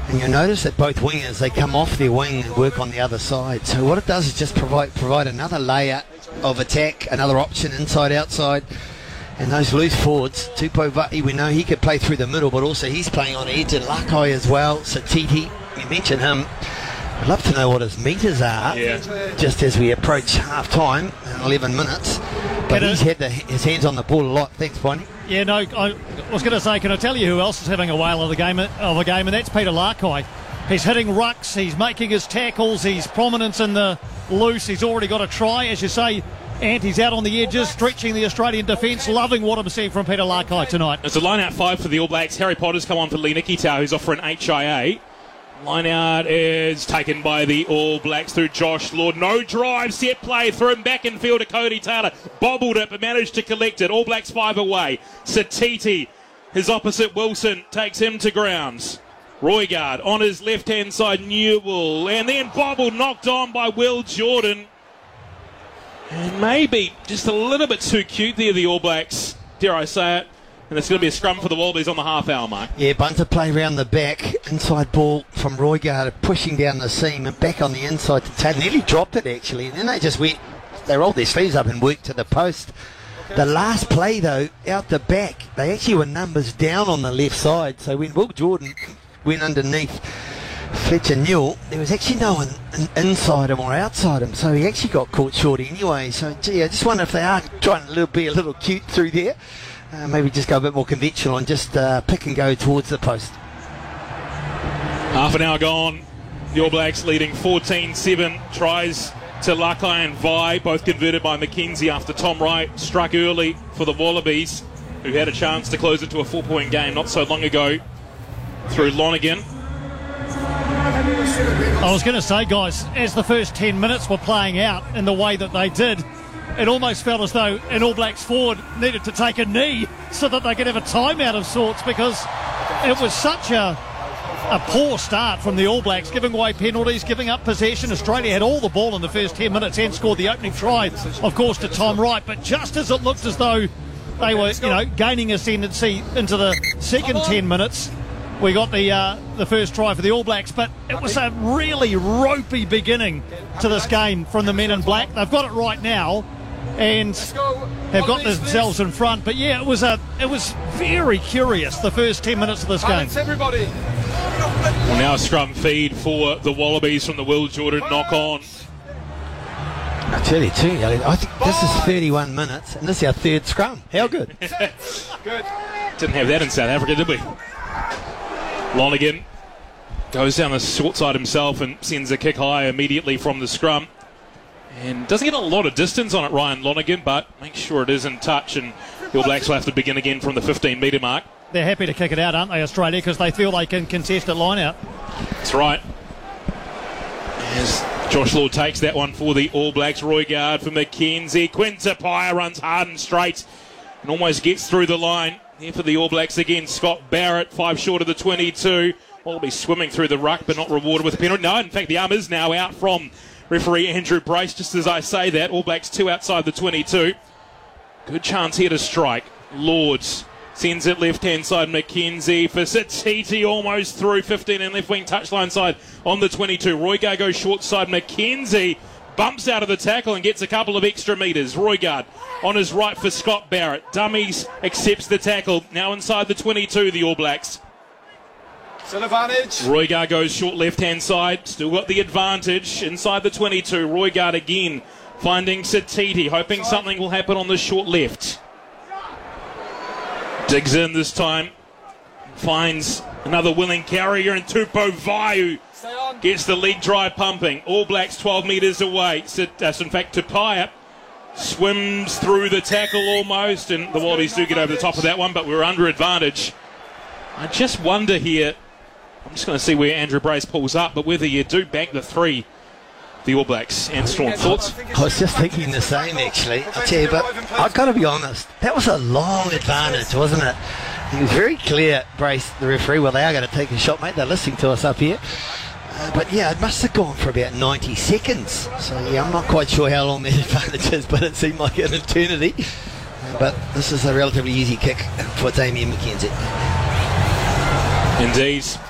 And you'll notice that both wingers, they come off their wing and work on the other side. So what it does is just provide another layer of attack, another option inside, outside. And those loose forwards, Tupou Vati, we know he could play through the middle, but also he's playing on edge, and Lakai as well. So Titi, you mentioned him. I'd love to know what his metres are, just as we approach half-time, 11 minutes. But he's had his hands on the ball a lot. Thanks, Bonnie. Yeah, no, I was going to say, can I tell you who else is having a whale of a game, and that's Peter Lakai. He's hitting rucks, he's making his tackles, he's prominent in the loose, he's already got a try, as you say. And he's out on the edges, stretching the Australian defence. Loving what I'm seeing from Peter Lakai tonight. It's a line-out 5 for the All Blacks. Harry Potter's come on for Lee Nikitau, who's off for an HIA. Line-out is taken by the All Blacks through Josh Lord. No drive, set play, through him back in field to Cody Taylor. Bobbled it, but managed to collect it. All Blacks 5 away. Satiti, his opposite Wilson, takes him to grounds. Roigard on his left-hand side, Newell. And then bobbled, knocked on by Will Jordan. And maybe just a little bit too cute there, the All Blacks, dare I say it. And it's going to be a scrum for the Wallabies on the half-hour mark. Yeah, bunter play round the back. Inside ball from Roigard, pushing down the seam and back on the inside to Taylor. Nearly dropped it, actually. And then they rolled their sleeves up and worked to the post. The last play, though, out the back, they actually were numbers down on the left side. So when Will Jordan went underneath Fletcher Newell, there was actually no one inside him or outside him, so he actually got caught short anyway. So gee, I just wonder if they are trying to be a little cute through there. Maybe just go a bit more conventional and just pick and go towards the post. Half an hour gone. The All Blacks leading 14-7. Tries to Lakai and Vi, both converted by McKenzie after Tom Wright struck early for the Wallabies, who had a chance to close it to a 4-point game not so long ago through Lonergan. I was going to say, guys, as the first 10 minutes were playing out in the way that they did, it almost felt as though an All Blacks forward needed to take a knee so that they could have a timeout of sorts, because it was such a poor start from the All Blacks, giving away penalties, giving up possession. Australia had all the ball in the first 10 minutes and scored the opening try, of course, to Tom Wright. But just as it looked as though they were, gaining ascendancy into the second 10 minutes, we got the first try for the All Blacks. But it was a really ropey beginning to this game from the men in black. They've got it right now and have got themselves in front. But yeah, it was very curious, the first 10 minutes of this game. Well, now a scrum feed for the Wallabies from the Will Jordan knock-on. I tell you too, I think this is 31 minutes and this is our third scrum. How good? Good. Didn't have that in South Africa, did we? Lonergan goes down the short side himself and sends a kick high immediately from the scrum. And doesn't get a lot of distance on it, Ryan Lonergan, but makes sure it is in touch, and the All Blacks will have to begin again from the 15-metre mark. They're happy to kick it out, aren't they, Australia, because they feel they can contest at line-out. That's right. As Josh Lord takes that one for the All Blacks. Roigard for McKenzie. Quinn Tupaia runs hard and straight and almost gets through the line. Here for the All Blacks again, Scott Barrett, 5 short of the 22. Wallaby swimming through the ruck, but not rewarded with a penalty. No, in fact, the arm is now out from referee Andrew Brace, just as I say that. All Blacks 2 outside the 22. Good chance here to strike. Lords sends it left-hand side, McKenzie for Satiti, almost through 15 and left-wing touchline side on the 22. Roigard goes short side, McKenzie bumps out of the tackle and gets a couple of extra metres. Roigard on his right for Scott Barrett. Dummies accepts the tackle. Now inside the 22, the All Blacks. Still advantage. Roigard goes short left-hand side. Still got the advantage inside the 22. Roigard again finding Satiti, hoping something will happen on the short left. Digs in this time. Finds another willing carrier in Tupou Vaiu. Gets the leg drive pumping. All Blacks 12 metres away. In fact, Tupaia swims through the tackle almost, and the Wallabies do get over the top of that one, but we're under advantage. I just wonder here, I'm just going to see where Andrew Brace pulls up, but whether you do bank the 3, the All Blacks. And Storm, thoughts? I was just thinking the same, actually. I tell you, but I've got to be honest, that was a long advantage, wasn't it? He was very clear, Brace, the referee. Well, they are going to take a shot, mate. They're listening to us up here. But yeah, it must have gone for about 90 seconds. So yeah, I'm not quite sure how long that advantage is, but it seemed like an eternity. But this is a relatively easy kick for Damian McKenzie. Indeed.